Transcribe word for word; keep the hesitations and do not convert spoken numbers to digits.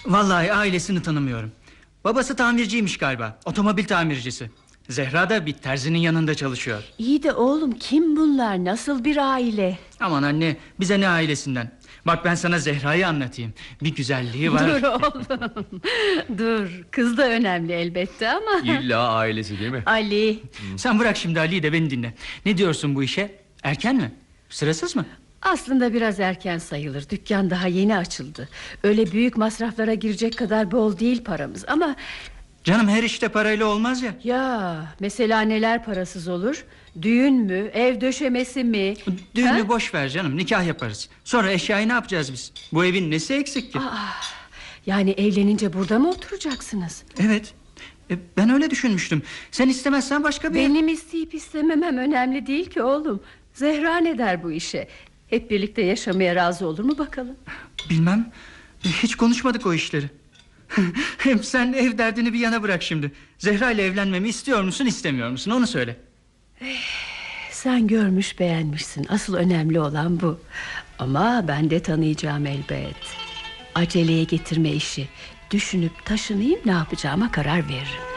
Vallahi ailesini tanımıyorum. Babası tamirciymiş galiba, otomobil tamircisi. Zehra da bir terzinin yanında çalışıyor. İyi de oğlum, kim bunlar, nasıl bir aile? Aman anne, bize ne ailesinden. Bak ben sana Zehra'yı anlatayım. Bir güzelliği var. Dur oğlum, dur. Kız da önemli elbette ama İlla ailesi değil mi? Ali. Sen bırak şimdi Ali'yi de beni dinle. Ne diyorsun bu işe? Erken mi? Sırasız mı? Aslında biraz erken sayılır. Dükkan daha yeni açıldı. Öyle büyük masraflara girecek kadar bol değil paramız ama... Canım, her işte parayla olmaz ya. Ya mesela neler parasız olur? Düğün mü, ev döşemesi mi? Düğünü Ha? boş ver canım, nikah yaparız. Sonra eşyayı ne yapacağız biz? Bu evin nesi eksik ki? Aa, yani evlenince burada mı oturacaksınız? Evet, e, ben öyle düşünmüştüm. Sen istemezsen başka bir... Benim isteyip istememem önemli değil ki oğlum. Zehra ne der bu işe? Hep birlikte yaşamaya razı olur mu bakalım? Bilmem, hiç konuşmadık o işleri. Hem sen ev derdini bir yana bırak şimdi. Zehra ile evlenmemi istiyor musun, istemiyor musun, onu söyle. Sen görmüş beğenmişsin. Asıl önemli olan bu. Ama ben de tanıyacağım elbet. Aceleye getirme işi. Düşünüp taşınayım, ne yapacağıma karar veririm.